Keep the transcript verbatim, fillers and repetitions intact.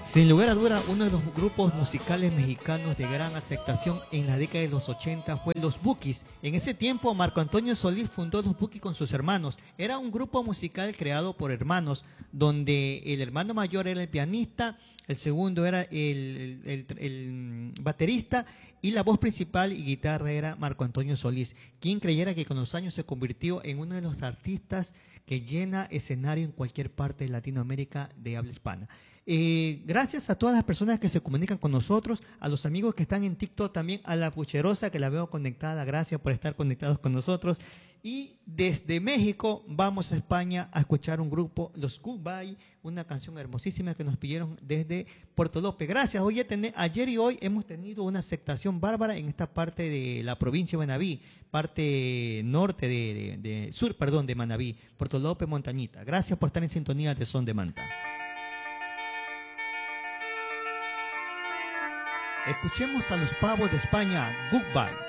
Sin lugar a duda, uno de los grupos musicales mexicanos de gran aceptación en la década de los ochenta fue Los Bukis. En ese tiempo, Marco Antonio Solís fundó Los Bukis con sus hermanos. Era un grupo musical creado por hermanos, donde el hermano mayor era el pianista, el segundo era el, el, el, el baterista y la voz principal y guitarra era Marco Antonio Solís, quien creyera que con los años se convirtió en uno de los artistas que llena escenario en cualquier parte de Latinoamérica de habla hispana. Eh, gracias a todas las personas que se comunican con nosotros, a los amigos que están en TikTok también, a la Pucherosa que la veo conectada, gracias por estar conectados con nosotros. Y desde México vamos a España a escuchar un grupo, Los Goodbye, una canción hermosísima que nos pidieron desde Puerto López. Gracias, hoy ten, ayer y hoy hemos tenido una aceptación bárbara en esta parte de la provincia de Manabí, parte norte de, de, de sur, perdón, de Manabí, Puerto López, Montañita. Gracias por estar en sintonía de Son de Manta. Escuchemos a los Pavos de España, Goodbye.